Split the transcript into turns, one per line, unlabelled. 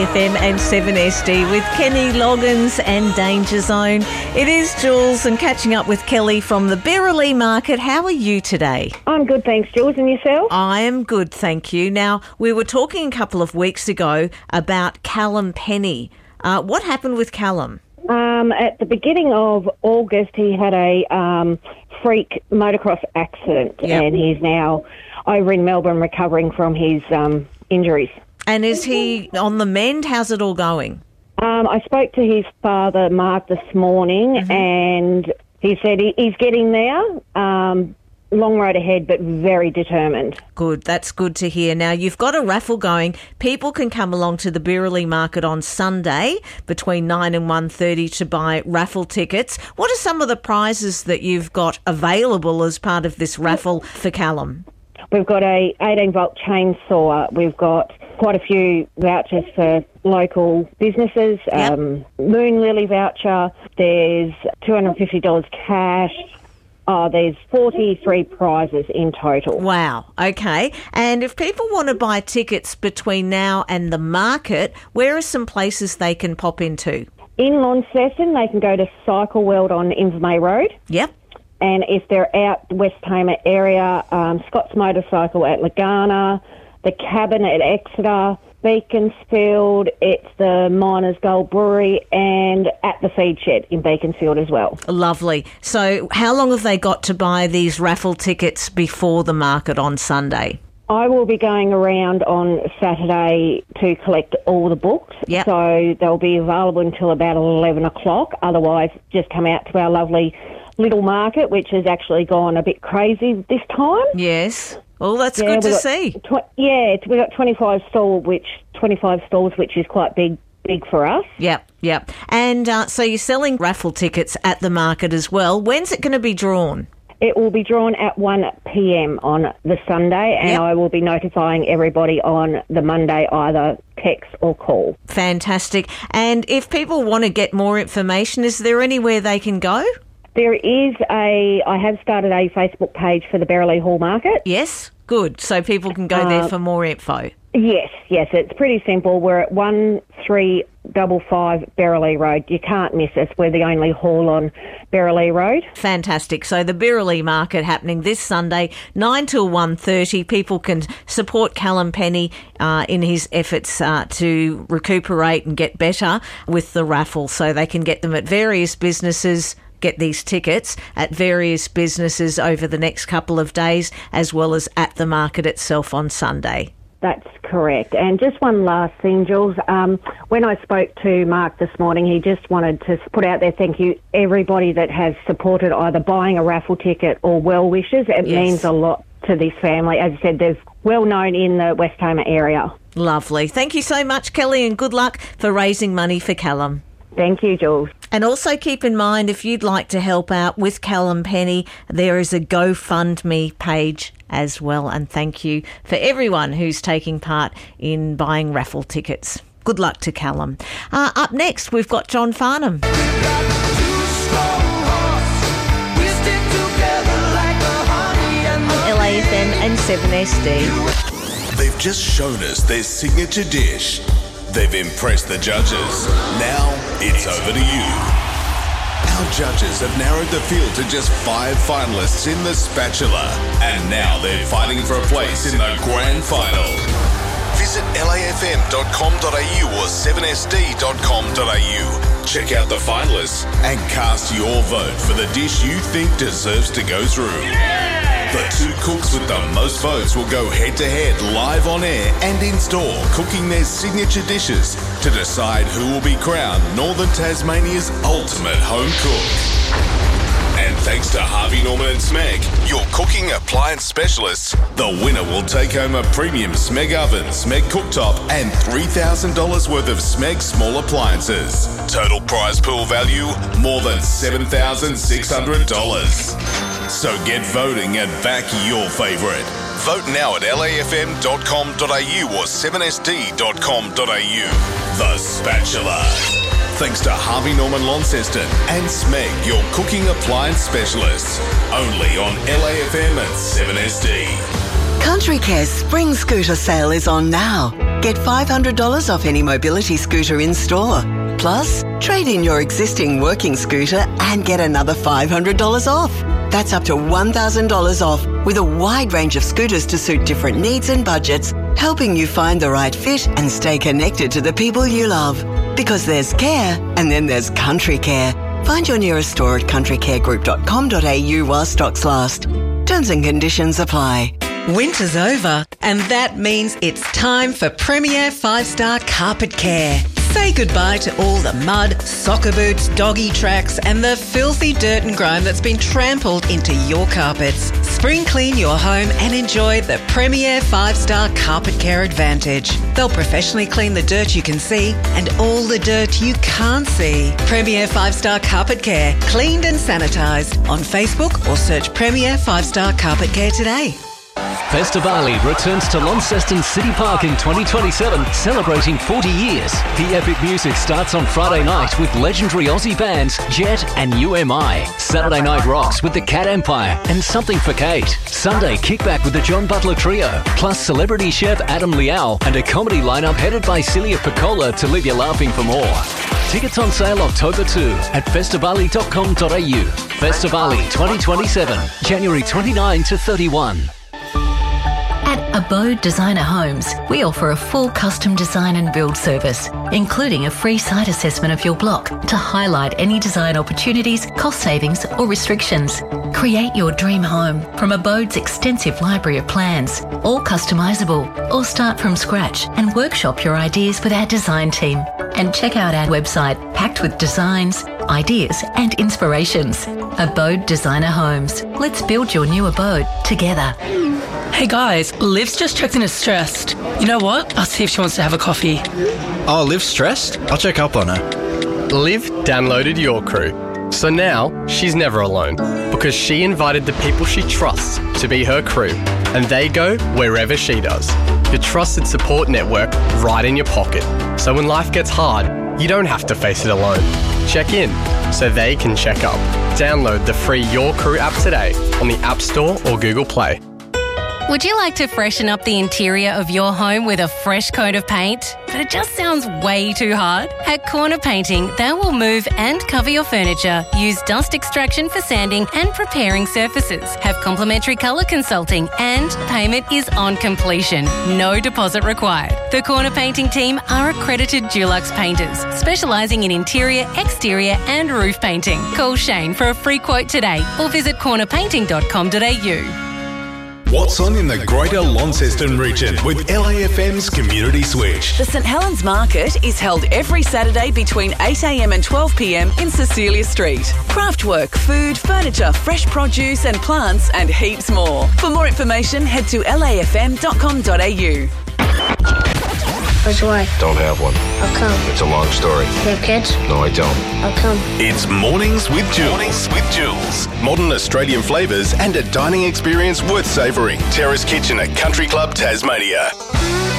FM and 7SD with Kenny Loggins and Danger Zone. It is Jules and catching up with Kelly from the Berrily Market. How are you today?
I'm good, thanks, Jules. And yourself?
I am good, thank you. Now, we were talking a couple of weeks ago about Callum Penny. What happened with Callum?
At the beginning of August, he had a freak motocross accident, and he's now over in Melbourne recovering from his injuries. And
is he on the mend? How's it all going?
I spoke to his father, Mark, this morning, and he said he's getting there. Long road ahead, but very determined.
Good. That's good to hear. Now, you've got a raffle going. People can come along to the Berrily Market on Sunday between 9 and 1:30 to buy raffle tickets. What are some of the prizes that you've got available as part of this raffle for Callum?
We've got a 18-volt chainsaw. We've got quite a few vouchers for local businesses. Moon Lily voucher. There's $250 cash. There's 43 prizes in total.
Wow. Okay. And if people want to buy tickets between now and the market, where are some places they can pop into?
In Launceston, they can go to Cycle World on Invermay Road.
Yep.
And if they're out West Tamar area, Scott's Motorcycle at Lagana, the Cabin at Exeter, Beaconsfield, it's the Miners Gold Brewery, and at the Feed Shed in Beaconsfield as well.
Lovely. So how long have they got to buy these raffle tickets before the market on Sunday?
I will be going around on Saturday to collect all the books.
Yep.
So they'll be available until about 11 o'clock. Otherwise, just come out to our lovely little market, which has actually gone a bit crazy this time.
Yes. Well, that's good to see.
We've got 25 stalls, which is quite big for us.
Yep. And so you're selling raffle tickets at the market as well. When's it going to be drawn?
It will be drawn at 1 p.m. on the Sunday, and I will be notifying everybody on the Monday, either text or call.
Fantastic. And if people want to get more information, is there anywhere they can go?
There is I have started a Facebook page for the Berrily Hall Market.
Yes, good. So people can go there for more info.
Yes, it's pretty simple. We're at 1355 Berrily Road. You can't miss us. We're the only hall on Berrily Road.
Fantastic. So the Berrily Market happening this Sunday, 9 till 1:30. People can support Callum Penny in his efforts to recuperate and get better with the raffle. So they can get them at various businesses, get these tickets at various businesses over the next couple of days, as well as at the market itself on Sunday.
That's correct. And just one last thing, Jules. When I spoke to Mark this morning, he just wanted to put out there, thank you, everybody that has supported either buying a raffle ticket or well wishes. It means a lot to this family. As I said, they're well known in the West Tamar area.
Lovely. Thank you so much, Kelly, and good luck for raising money for Callum.
Thank you, Jules.
And also keep in mind, if you'd like to help out with Callum Penny, there is a GoFundMe page as well. And thank you for everyone who's taking part in buying raffle tickets. Good luck to Callum. Up next, we've got John Farnham. LAFM and 7SD.
They've just shown us their signature dish. They've impressed the judges. Now it's over to you. Our judges have narrowed the field to just 5 finalists in the Spatula, and now they're fighting for a place in the grand final. Visit lafm.com.au or 7sd.com.au. Check out the finalists and cast your vote for the dish you think deserves to go through. The 2 cooks with the most votes will go head-to-head live on air and in-store, cooking their signature dishes to decide who will be crowned Northern Tasmania's ultimate home cook. And thanks to Harvey Norman and Smeg, your cooking appliance specialists, the winner will take home a premium Smeg oven, Smeg cooktop and $3,000 worth of Smeg small appliances. Total prize pool value, more than $7,600. So get voting and back your favourite. Vote now at lafm.com.au or 7sd.com.au. The Spatula. Thanks to Harvey Norman Launceston and Smeg, your cooking appliance specialists. Only on LAFM and 7SD.
Country Care's spring scooter sale is on now. Get $500 off any mobility scooter in store. Plus, trade in your existing working scooter and get another $500 off. That's up to $1,000 off with a wide range of scooters to suit different needs and budgets, helping you find the right fit and stay connected to the people you love. Because there's care and then there's Country Care. Find your nearest store at countrycaregroup.com.au while stocks last. Terms and conditions apply.
Winter's over, and that means it's time for Premier 5-Star Carpet Care. Say goodbye to all the mud, soccer boots, doggy tracks and the filthy dirt and grime that's been trampled into your carpets. Spring clean your home and enjoy the Premier 5-Star Carpet Care Advantage. They'll professionally clean the dirt you can see and all the dirt you can't see. Premier 5-Star Carpet Care, cleaned and sanitised. On Facebook or search Premier 5-Star Carpet Care today.
Festivali returns to Launceston City Park in 2027, celebrating 40 years. The epic music starts on Friday night with legendary Aussie bands Jet and UMI. Saturday night rocks with the Cat Empire and Something for Kate. Sunday kickback with the John Butler Trio, plus celebrity chef Adam Liao and a comedy lineup headed by Celia Piccola to leave you laughing for more. Tickets on sale October 2 at festivali.com.au. Festivali 2027, January 29 to 31.
At Abode Designer Homes, we offer a full custom design and build service, including a free site assessment of your block to highlight any design opportunities, cost savings or restrictions. Create your dream home from Abode's extensive library of plans, all customisable, or start from scratch and workshop your ideas with our design team. And check out our website packed with designs, ideas and inspirations. Abode Designer Homes. Let's build your new abode together.
Hey guys, Liv's just checked in as stressed. You know what? I'll see if she wants to have a coffee.
Oh, Liv's stressed? I'll check up on her.
Liv downloaded Your Crew. So now she's never alone because she invited the people she trusts to be her crew and they go wherever she does. Your trusted support network right in your pocket. So when life gets hard, you don't have to face it alone. Check in so they can check up. Download the free Your Crew app today on the App Store or Google Play.
Would you like to freshen up the interior of your home with a fresh coat of paint? But it just sounds way too hard? At Corner Painting, they will move and cover your furniture, use dust extraction for sanding and preparing surfaces, have complimentary colour consulting, and payment is on completion. No deposit required. The Corner Painting team are accredited Dulux painters, specialising in interior, exterior and roof painting. Call Shane for a free quote today or visit cornerpainting.com.au.
What's on in the Greater Launceston region with LAFM's Community Switch?
The St Helens Market is held every Saturday between 8am and 12pm in Cecilia Street. Craftwork, food, furniture, fresh produce and plants and heaps more. For more information, head to lafm.com.au.
Where's your wife?
Don't have one.
How come?
It's a long story.
You have kids?
No, I don't.
How come?
It's Mornings with Jules. Modern Australian flavours and a dining experience worth savouring. Terrace Kitchen at Country Club, Tasmania.